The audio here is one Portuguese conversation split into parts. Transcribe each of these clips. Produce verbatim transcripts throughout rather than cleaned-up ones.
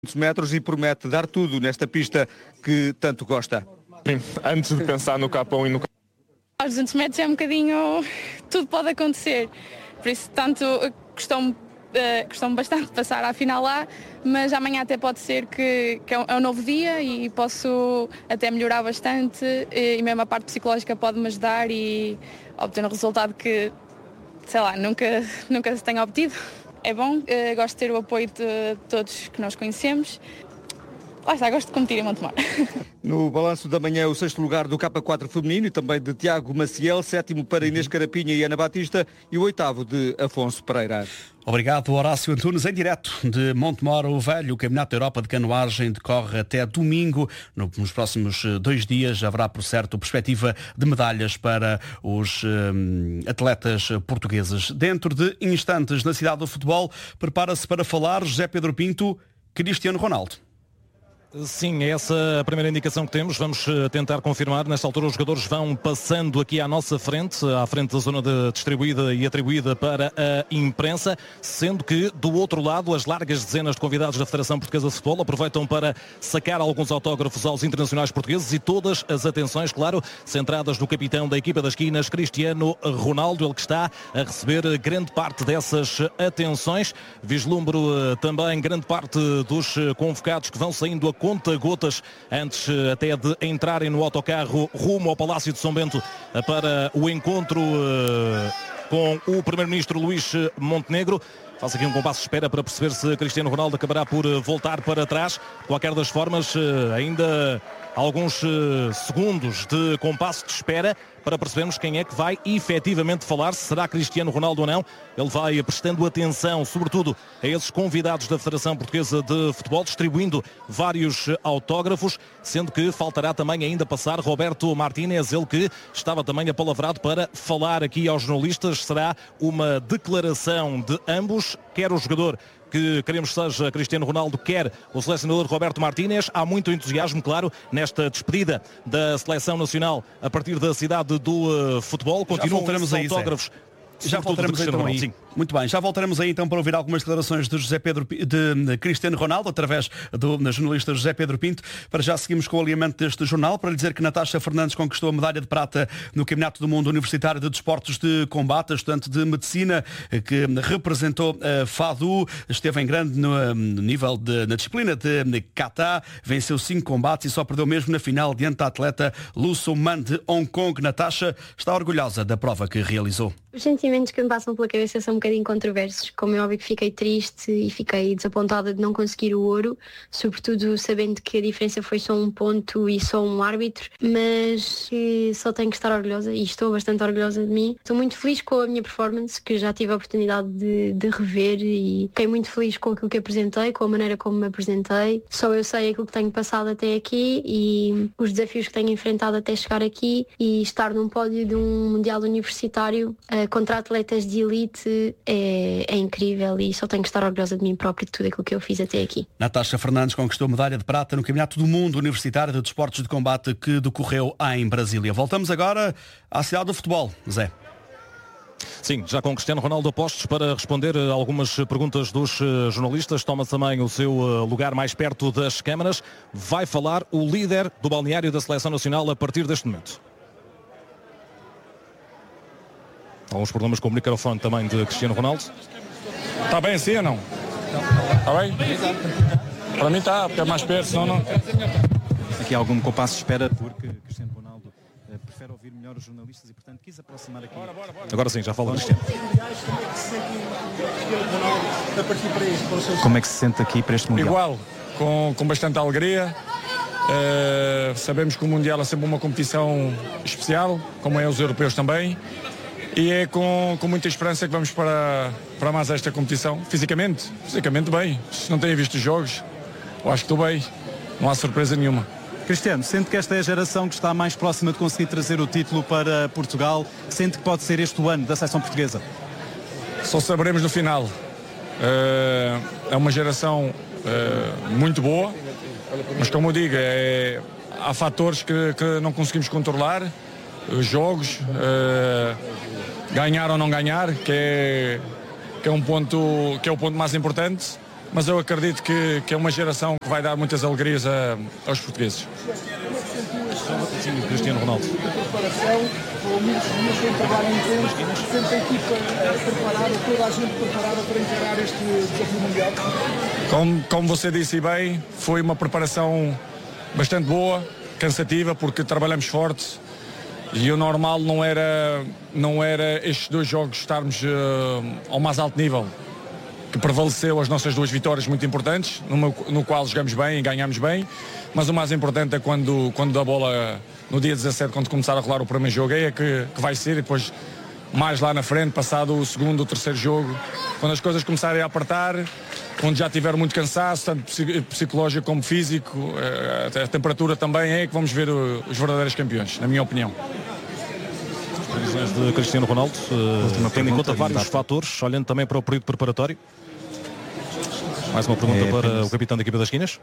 metros e promete dar tudo nesta pista que tanto gosta. Antes de pensar no capão e no... Aos duzentos metros é um bocadinho... tudo pode acontecer, por isso tanto gostou-me uh, gostou-me bastante de passar à final lá, mas amanhã até pode ser que, que é, um, é um novo dia e posso até melhorar bastante e, e mesmo a parte psicológica pode-me ajudar e obter um resultado que, sei lá, nunca, nunca se tenha obtido. É bom, uh, gosto de ter o apoio de todos que nós conhecemos. Lá está, gosto de competir em Montemor. No balanço da manhã, o sexto lugar do K quatro feminino e também de Tiago Maciel, sétimo para Inês Carapinha e Ana Batista e o oitavo de Afonso Pereira. Obrigado, Horácio Antunes, em direto de Montemor o Velho. O Campeonato da Europa de Canoagem decorre até domingo. Nos próximos dois dias haverá, por certo, perspectiva de medalhas para os hum, atletas portugueses. Dentro de instantes, na cidade do futebol, prepara-se para falar José Pedro Pinto, Cristiano Ronaldo. Sim, é essa a primeira indicação que temos. Vamos tentar confirmar. Nesta altura os jogadores vão passando aqui à nossa frente, à frente da zona de distribuída e atribuída para a imprensa, sendo que do outro lado as largas dezenas de convidados da Federação Portuguesa de Futebol aproveitam para sacar alguns autógrafos aos internacionais portugueses e todas as atenções, claro, centradas no capitão da equipa das esquinas, Cristiano Ronaldo, ele que está a receber grande parte dessas atenções. Vislumbro também grande parte dos convocados que vão saindo a conta-gotas antes até de entrarem no autocarro rumo ao Palácio de São Bento para o encontro com o primeiro-ministro Luís Montenegro. Faço aqui um compasso de espera para perceber se Cristiano Ronaldo acabará por voltar para trás. De qualquer das formas, ainda alguns segundos de compasso de espera para percebermos quem é que vai efetivamente falar, se será Cristiano Ronaldo ou não. Ele vai prestando atenção, sobretudo, a esses convidados da Federação Portuguesa de Futebol, distribuindo vários autógrafos, sendo que faltará também ainda passar Roberto Martínez, ele que estava também apalavrado para falar aqui aos jornalistas. Será uma declaração de ambos, quer o jogador que queremos seja Cristiano Ronaldo, quer o selecionador Roberto Martínez. Há muito entusiasmo, claro, nesta despedida da Seleção Nacional a partir da cidade do uh, futebol. Continuam os autógrafos. Já voltaremos aí, então, sim. Muito bem, já voltaremos aí então para ouvir algumas declarações de José Pedro de Cristiano Ronaldo através do jornalista José Pedro Pinto. Para já seguimos com o alinhamento deste jornal para lhe dizer que Natasha Fernandes conquistou a medalha de prata no Campeonato do Mundo Universitário de Desportos de Combate, estudante de Medicina que representou a FADU, esteve em grande no nível de, na disciplina de kata, venceu cinco combates e só perdeu mesmo na final diante da atleta Lu Suman de Hong Kong. Natasha está orgulhosa da prova que realizou. Os sentimentos que me passam pela cabeça são um bocadinho controversos. Como é óbvio que fiquei triste e fiquei desapontada de não conseguir o ouro, sobretudo sabendo que a diferença foi só um ponto e só um árbitro, mas que só tenho que estar orgulhosa e estou bastante orgulhosa de mim. Estou muito feliz com a minha performance, que já tive a oportunidade de, de rever e fiquei muito feliz com aquilo que apresentei, com a maneira como me apresentei. Só eu sei aquilo que tenho passado até aqui e os desafios que tenho enfrentado até chegar aqui, e estar num pódio de um Mundial Universitário contra atletas de elite é, é incrível e só tenho que estar orgulhosa de mim própria, de tudo aquilo que eu fiz até aqui. Natasha Fernandes conquistou medalha de prata no Campeonato do Mundo Universitário de Desportos de Combate que decorreu em Brasília. Voltamos agora à cidade do futebol. Zé. Sim, já com Cristiano Ronaldo a postos para responder algumas perguntas dos jornalistas. Toma também o seu lugar mais perto das câmaras. Vai falar o líder do balneário da Seleção Nacional a partir deste momento. Alguns problemas com o microfone também de Cristiano Ronaldo. Está bem assim ou não? Está bem? Para mim está, porque é mais perto, senão não. Aqui há algum compasso de espera porque Cristiano Ronaldo eh, prefere ouvir melhor os jornalistas e, portanto, quis aproximar aqui. Agora sim, já fala Cristiano. Como é que se sente aqui para este Mundial? Igual, com, com bastante alegria. Uh, sabemos que o Mundial é sempre uma competição especial, como é os europeus também. E é com, com muita esperança que vamos para, para mais esta competição. Fisicamente, fisicamente bem. Se não têm visto os jogos, eu acho que estou bem. Não há surpresa nenhuma. Cristiano, sente que esta é a geração que está mais próxima de conseguir trazer o título para Portugal? Sente que pode ser este o ano da seleção portuguesa? Só saberemos no final. Uh, é uma geração uh, muito boa, mas como eu digo, é, há fatores que, que não conseguimos controlar. Os jogos... Uh, ganhar ou não ganhar, que é, que é um ponto, que é o ponto mais importante, mas eu acredito que, que é uma geração que vai dar muitas alegrias a, aos portugueses. Sim, Cristiano Ronaldo. Muitos dias de trabalho intenso, sempre a equipa preparada, toda a gente preparada para encarar este desafio mundial? Como, como você disse bem, foi uma preparação bastante boa, cansativa, porque trabalhamos forte e o normal não era, não era estes dois jogos estarmos uh, ao mais alto nível, que prevaleceu as nossas duas vitórias muito importantes, no, no qual jogamos bem e ganhamos bem, mas o mais importante é quando, quando a bola, no dia dezassete, quando começar a rolar o primeiro jogo, é que, que vai ser, e depois mais lá na frente, passado o segundo, o terceiro jogo, quando as coisas começarem a apertar, quando já tiver muito cansaço, tanto psicológico como físico, a temperatura também, é que vamos ver os verdadeiros campeões, na minha opinião. As previsões de Cristiano Ronaldo, uh, tendo em conta vários fatores, olhando também para o período preparatório. Mais uma pergunta é, para apenas. o capitão da equipa das Esquinas.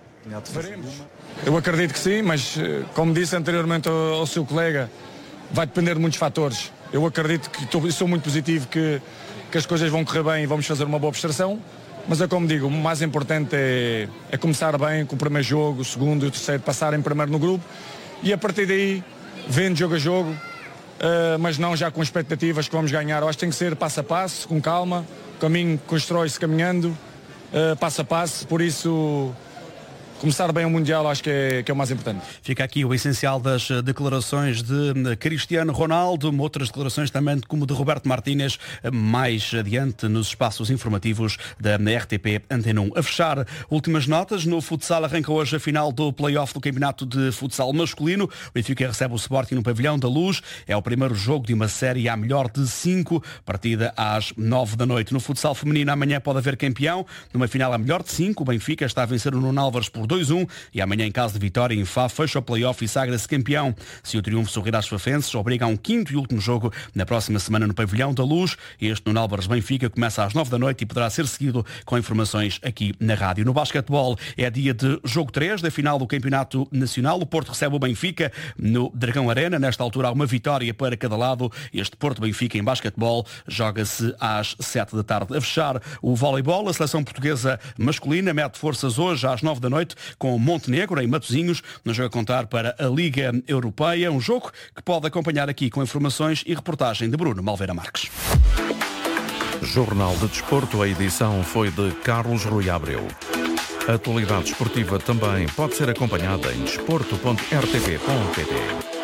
Eu acredito que sim, mas como disse anteriormente ao, ao seu colega, vai depender de muitos fatores. Eu acredito que tô, sou muito positivo que, que as coisas vão correr bem e vamos fazer uma boa prestação, mas é como digo, o mais importante é, é começar bem com o primeiro jogo, o segundo e o terceiro, passarem primeiro no grupo e a partir daí, vendo jogo a jogo, uh, mas não já com expectativas que vamos ganhar. Eu acho que tem que ser passo a passo, com calma, o caminho constrói-se caminhando, uh, passo a passo, por isso... Começar bem o Mundial acho que é, que é o mais importante. Fica aqui o essencial das declarações de Cristiano Ronaldo, outras declarações também como de Roberto Martínez, mais adiante nos espaços informativos da R T P Antena um. A fechar, últimas notas, no futsal arranca hoje a final do play-off do campeonato de futsal masculino. O Benfica recebe o Sporting no Pavilhão da Luz. É o primeiro jogo de uma série à melhor de cinco, partida às nove da noite. No futsal feminino amanhã pode haver campeão, numa final à melhor de cinco. O Benfica está a vencer o Nuno Álvares por dois a um e amanhã, em caso de vitória, em Fá fecha o play-off e sagra-se campeão. Se o triunfo sorrir às fafenses, obriga a um quinto e último jogo na próxima semana no Pavilhão da Luz. Este no Álvares Benfica começa às nove da noite e poderá ser seguido com informações aqui na rádio. No basquetebol é dia de jogo três da final do Campeonato Nacional. O Porto recebe o Benfica no Dragão Arena. Nesta altura há uma vitória para cada lado. Este Porto-Benfica em basquetebol joga-se às sete da tarde. A fechar, o voleibol, a seleção portuguesa masculina mete forças hoje às nove da noite com Montenegro em Matosinhos, no jogo a contar para a Liga Europeia, um jogo que pode acompanhar aqui com informações e reportagem de Bruno Malveira Marques. Jornal de Desporto, a edição foi de Carlos Rui Abreu. A atualidade esportiva também pode ser acompanhada em desporto ponto r t p ponto p t.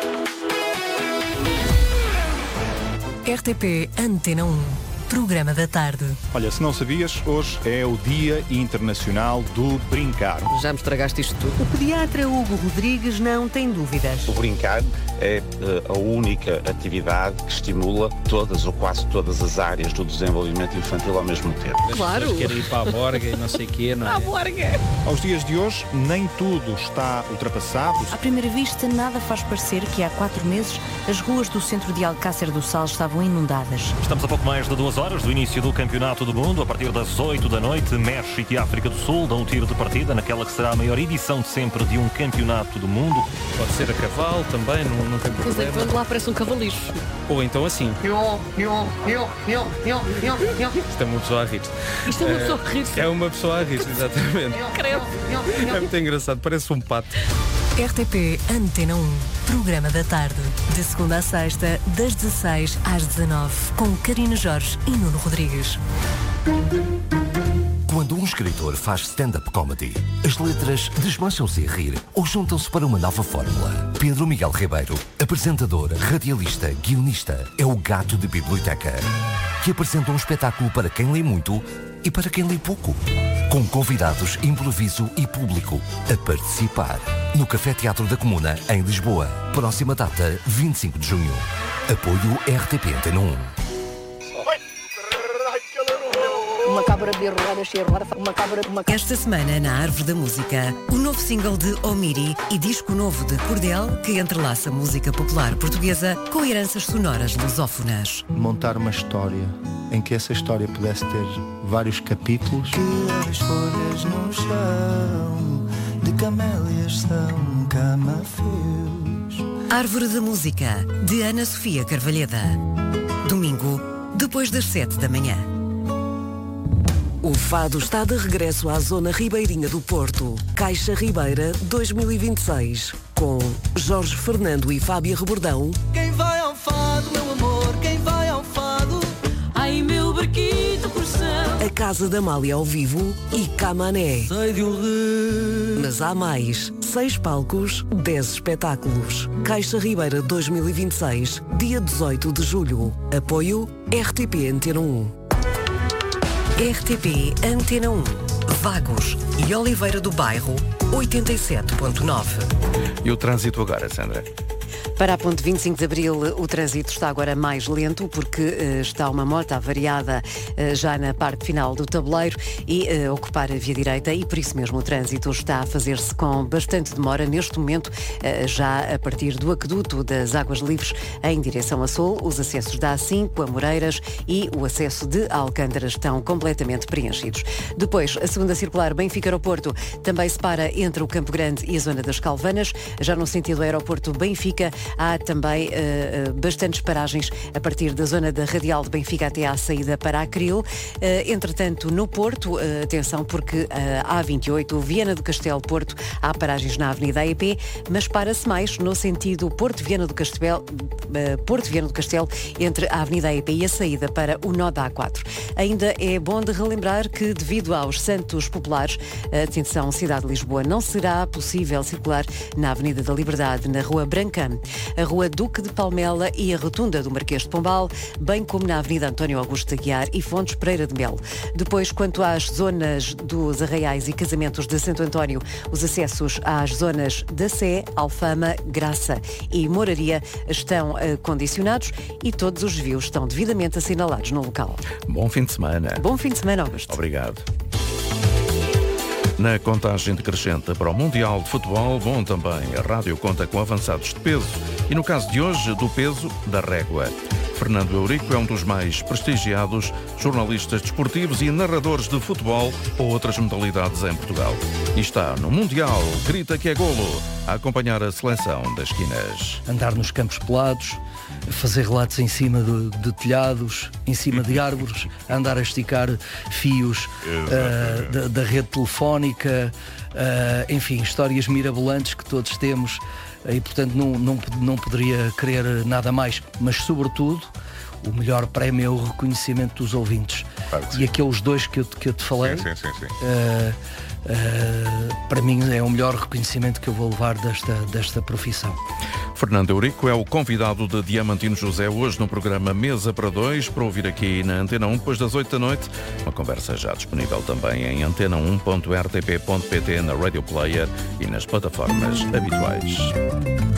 R T P Antena um. Programa da tarde. Olha, se não sabias, hoje é o Dia Internacional do Brincar. Já me estragaste isto tudo. O pediatra Hugo Rodrigues não tem dúvidas. O brincar é uh, a única atividade que estimula todas ou quase todas as áreas do desenvolvimento infantil ao mesmo tempo. Claro. Querem ir para a borga e não sei o quê, não é? A borga. Aos dias de hoje, nem tudo está ultrapassado. À primeira vista, nada faz parecer que há quatro meses as ruas do centro de Alcácer do Sal estavam inundadas. Estamos a pouco mais de duas horas do início do Campeonato do Mundo. A partir das oito da noite, México e África do Sul dão um tiro de partida naquela que será a maior edição de sempre de um Campeonato do Mundo. Pode ser a cavalo também, não, não tem problema. Pois é, quando lá parece um cavalicho. Ou então assim. Isto é uma pessoa a rir. Isto é uma pessoa a rir. É uma pessoa a rir, exatamente. Creio. É muito engraçado, parece um pato. R T P Antena um. Programa da tarde. De segunda a sexta, das dezasseis às dezanove. Com Karina Jorge e Nuno Rodrigues. Quando um escritor faz stand-up comedy, as letras desmancham-se a rir ou juntam-se para uma nova fórmula. Pedro Miguel Ribeiro, apresentador, radialista, guionista, é o gato de biblioteca, que apresenta um espetáculo para quem lê muito e para quem lê pouco. Com convidados, improviso e público a participar. No Café Teatro da Comuna, em Lisboa. Próxima data, vinte e cinco de junho. Apoio R T P Antena um. Uma cabra de roda, cheirada, uma cabra, uma cabra. Esta semana, na Árvore da Música, o novo single de Omiri e disco novo de Cordel, que entrelaça música popular portuguesa com heranças sonoras lusófonas. Montar uma história em que essa história pudesse ter vários capítulos. Que as folhas no chão de camélias são camafeus. Árvore da Música, de Ana Sofia Carvalheda. Domingo, depois das sete da manhã. O fado está de regresso à zona ribeirinha do Porto. Caixa Ribeira dois mil e vinte e seis. Com Jorge Fernando e Fábia Rebordão. Quem vai ao fado, meu amor, quem vai ao fado? Ai, meu barquito coração. A Casa da Amália ao vivo e Camané. Sei de um rio. Mas há mais. Seis palcos, dez espetáculos. Caixa Ribeira dois mil e vinte e seis, dia dezoito de julho. Apoio R T P Antena um. R T P Antena um. Vagos e Oliveira do Bairro, oitenta e sete ponto nove. E o trânsito agora, Sandra? Para a ponte vinte e cinco de Abril, o trânsito está agora mais lento porque uh, está uma moto avariada uh, já na parte final do tabuleiro e uh, ocupar a via direita e por isso mesmo o trânsito está a fazer-se com bastante demora neste momento, uh, já a partir do aqueduto das Águas Livres em direção a sul. Os acessos da A cinco, Amoreiras e o acesso de Alcântara estão completamente preenchidos. Depois, a segunda circular Benfica-Aeroporto também se para entre o Campo Grande e a zona das Calvanas. Já no sentido aeroporto-Benfica, há também uh, bastantes paragens a partir da zona da Radial de Benfica até à saída para Acril. Uh, entretanto, no Porto, uh, atenção porque uh, A vinte e oito, Viana do Castelo, Porto, há paragens na Avenida A E P, mas para-se mais no sentido Porto-Viana do Castelo, uh, Porto-Viana do Castelo, entre a Avenida A E P e a saída para o nó da A quatro. Ainda é bom de relembrar que, devido aos Santos Populares, atenção, Cidade de Lisboa, não será possível circular na Avenida da Liberdade, na Rua Brancã, a Rua Duque de Palmela e a Rotunda do Marquês de Pombal, bem como na Avenida António Augusto de Aguiar e Fontes Pereira de Melo. Depois, quanto às zonas dos Arraiais e Casamentos de Santo António, os acessos às zonas da Sé, Alfama, Graça e Moraria estão uh, condicionados e todos os desvios estão devidamente assinalados no local. Bom fim de semana. Bom fim de semana, Augusto. Obrigado. Na contagem decrescente para o Mundial de Futebol, bom também, a rádio conta com avançados de peso e no caso de hoje, do peso da régua. Fernando Eurico é um dos mais prestigiados jornalistas desportivos e narradores de futebol ou outras modalidades em Portugal. E está no Mundial, grita que é golo, a acompanhar a seleção das esquinas. Andar nos campos pelados, fazer relatos em cima de, de telhados, em cima de árvores, andar a esticar fios uh, da, da rede telefónica, uh, enfim, histórias mirabolantes que todos temos. E portanto não, não, não poderia querer nada mais, mas sobretudo o melhor prémio é o reconhecimento dos ouvintes. Claro, e aqueles dois que eu, que eu te falei, sim, sim, sim, sim. Uh, uh, para mim é o melhor reconhecimento que eu vou levar desta, desta profissão. Fernando Eurico é o convidado de Diamantino José hoje no programa Mesa para Dois, para ouvir aqui na Antena um depois das oito da noite. Uma conversa já disponível também em antena um ponto r t p ponto p t, na Radio Player e nas plataformas habituais.